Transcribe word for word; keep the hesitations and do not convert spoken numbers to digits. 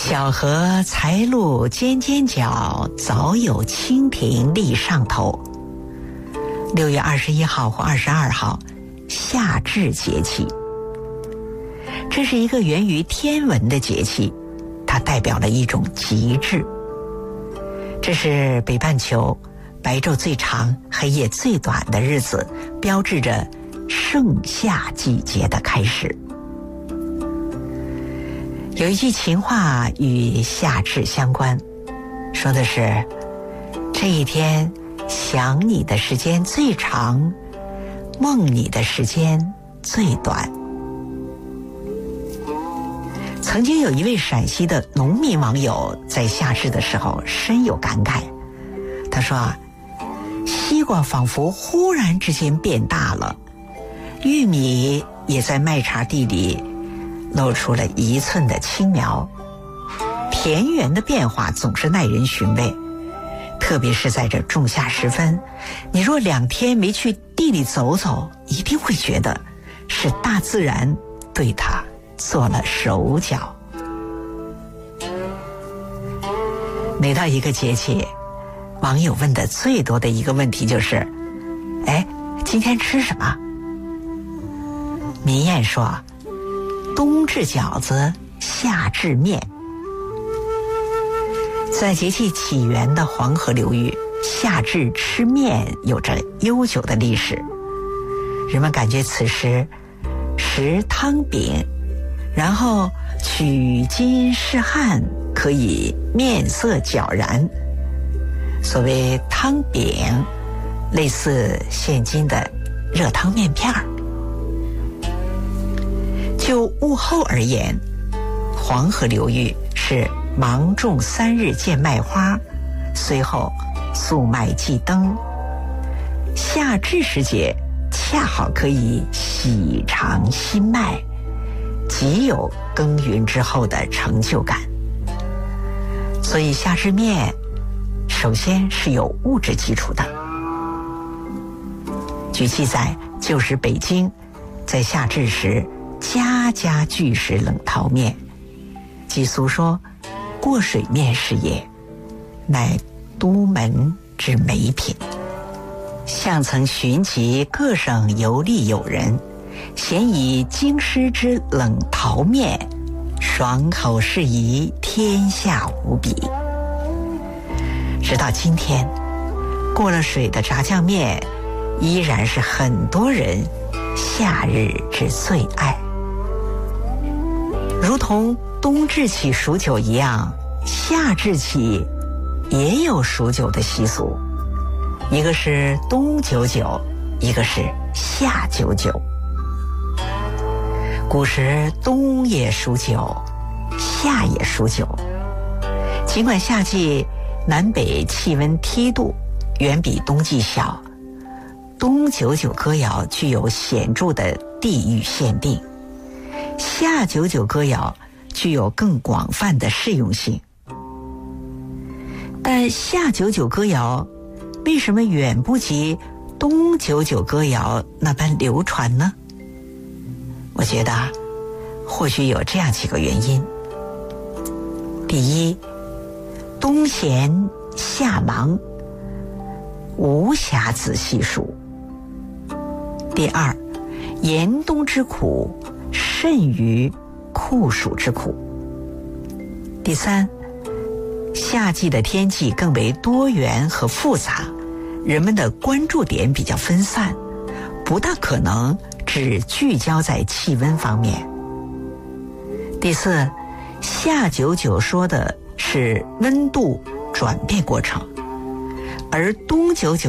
小荷才露尖尖角，早有蜻蜓立上头。六月二十一号或二十二号，夏至节气。这是一个源于天文的节气，它代表了一种极致。这是北半球白昼最长、黑夜最短的日子，标志着盛夏季节的开始。有一句情话与夏至相关，说的是这一天想你的时间最长，梦你的时间最短。曾经有一位陕西的农民网友在夏至的时候深有感慨，他说，西瓜仿佛忽然之间变大了，玉米也在麦茬地里露出了一寸的青苗，田园的变化总是耐人寻味，特别是在这仲夏时分，你若两天没去地里走走，一定会觉得是大自然对它做了手脚。每到一个节气，网友问的最多的一个问题就是，哎，今天吃什么？民谚说，冬至饺子，夏至面。在节气起源的黄河流域，夏至吃面有着悠久的历史。人们感觉此时食汤饼，然后取经试汗，可以面色皎然。所谓汤饼，类似现今的热汤面片儿。就物候而言，黄河流域是芒种三日见麦花，随后粟麦季登。夏至时节恰好可以喜尝新麦，极有耕耘之后的成就感。所以夏至面首先是有物质基础的。据记载，旧时北京在夏至时家家俱食冷淘面，即俗说过水面是也，乃都门之美品。相曾寻及各省游历友人，咸以京师之冷淘面，爽口适宜，天下无比。直到今天，过了水的炸酱面依然是很多人夏日之最爱。如同冬至起数酒一样，夏至起也有数酒的习俗，一个是冬九九，一个是夏九九。古时冬也数九，夏也数九。尽管夏季南北气温梯度远比冬季小，冬九九歌谣具有显著的地域限定，夏九九歌谣具有更广泛的适用性。但夏九九歌谣为什么远不及冬九九歌谣那般流传呢？我觉得或许有这样几个原因。第一，冬闲夏忙，无暇仔细数。第二，严冬之苦甚于酷暑之苦。第三，夏季的天气更为多元和复杂，人们的关注点比较分散，不大可能只聚焦在气温方面。第四，夏九九说的是温度转变过程，而冬九九